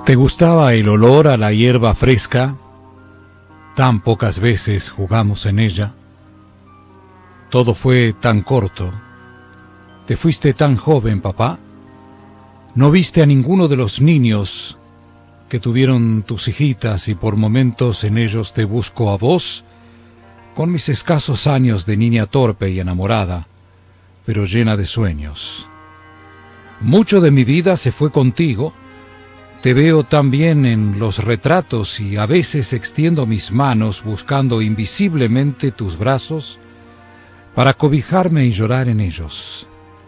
¿Te gustaba el olor a la hierba fresca? Tan pocas veces jugamos en ella. Todo fue tan corto. Te fuiste tan joven, papá. No viste a ninguno de los niños que tuvieron tus hijitas y por momentos en ellos te busco a vos, con mis escasos años de niña torpe y enamorada, pero llena de sueños. Mucho de mi vida se fue contigo. Te veo también en los retratos y a veces extiendo mis manos buscando invisiblemente tus brazos para cobijarme y llorar en ellos.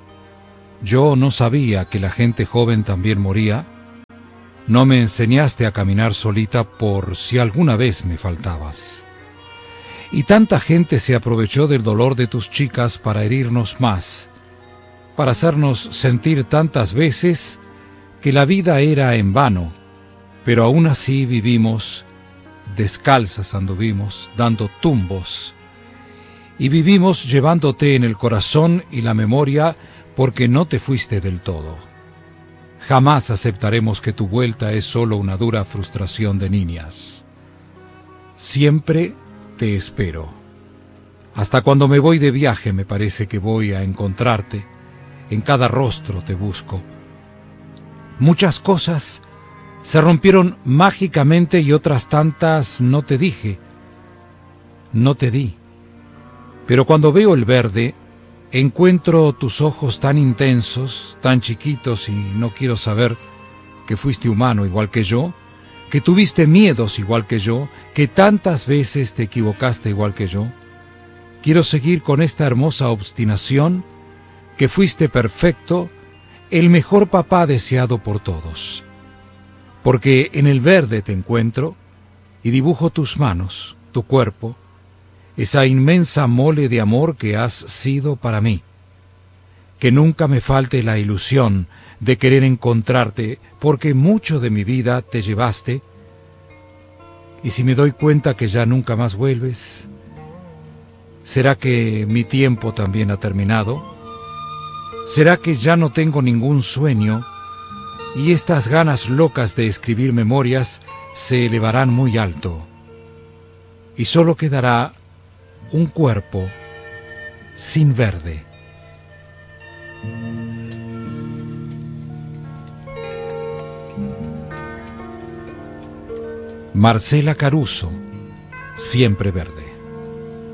Yo no sabía que la gente joven también moría. No me enseñaste a caminar solita por si alguna vez me faltabas. Y tanta gente se aprovechó del dolor de tus chicas para herirnos más, para hacernos sentir tantas veces que la vida era en vano, pero aún así vivimos, descalzas anduvimos, dando tumbos, y vivimos llevándote en el corazón y la memoria porque no te fuiste del todo. Jamás aceptaremos que tu vuelta es solo una dura frustración de niñas. Siempre te espero. Hasta cuando me voy de viaje me parece que voy a encontrarte, en cada rostro te busco. Muchas cosas se rompieron mágicamente y otras tantas no te dije, no te di. Pero cuando veo el verde, encuentro tus ojos tan intensos, tan chiquitos y no quiero saber que fuiste humano igual que yo, que tuviste miedos igual que yo, que tantas veces te equivocaste igual que yo. Quiero seguir con esta hermosa obstinación, que fuiste perfecto, el mejor papá deseado por todos. Porque en el verde te encuentro y dibujo tus manos, tu cuerpo, esa inmensa mole de amor que has sido para mí. Que nunca me falte la ilusión de querer encontrarte, porque mucho de mi vida te llevaste, y si me doy cuenta que ya nunca más vuelves, ¿será que mi tiempo también ha terminado? ¿Será que ya no tengo ningún sueño y estas ganas locas de escribir memorias se elevarán muy alto? Y solo quedará un cuerpo sin verde. Marcela Caruso, Siempre Verde.